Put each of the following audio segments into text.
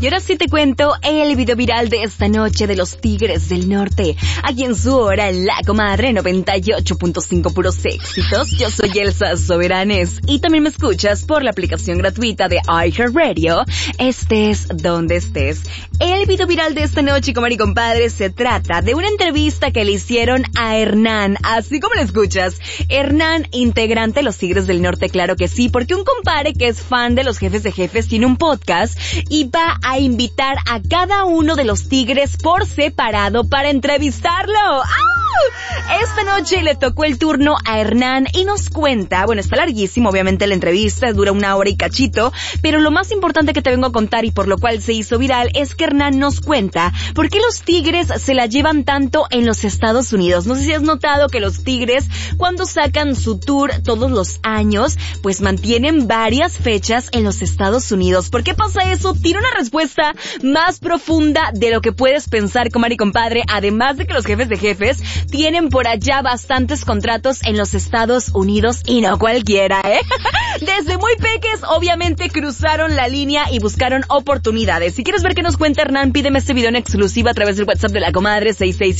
Y ahora sí te cuento el video viral de esta noche de los Tigres del Norte. Aquí en su hora, en La Comadre 98.5 puros éxitos. Yo soy Elsa Soberanes y también me escuchas por la aplicación gratuita de iHeartRadio. Estés donde estés. El video viral de esta noche, comadre y compadre, se trata de una entrevista que le hicieron a Hernán. Así como lo escuchas. Hernán, integrante de los Tigres del Norte, claro que sí, porque un compadre que es fan de los Jefes de Jefes tiene un podcast y va a invitar a cada uno de los Tigres por separado para entrevistarlo. ¡Ah! Esta noche le tocó el turno a Hernán y nos cuenta, bueno, está larguísimo, obviamente la entrevista, dura 1 hora y cachito, pero lo más importante que te vengo a contar y por lo cual se hizo viral es que Hernán nos cuenta por qué los Tigres se la llevan tanto en los Estados Unidos. No sé si has notado que los Tigres, cuando sacan su tour todos los años, pues mantienen varias fechas en los Estados Unidos. ¿Por qué pasa eso? Tiene una respuesta más profunda de lo que puedes pensar, comadre y compadre, además de que los Jefes de Jefes tienen por allá bastantes contratos en los Estados Unidos y no cualquiera, Desde muy peques, obviamente, cruzaron la línea y buscaron oportunidades. Si quieres ver qué nos cuenta Hernán, pídeme este video en exclusiva a través del WhatsApp de La Comadre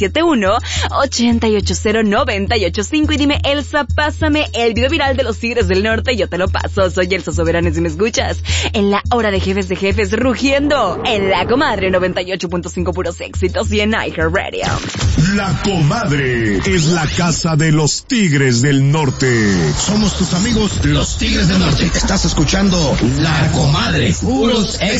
6671-880985 y dime, Elsa, pásame el video viral de los Tigres del Norte y yo te lo paso. Soy Elsa Soberanes y me escuchas en la hora de Jefes de Jefes rugiendo en La Comadre 98.5 puros éxitos y en iHeartRadio. La Comadre es la casa de los Tigres del Norte. Somos tus amigos, los Tigres del Norte. Estás escuchando La Comadre, puros éxitos.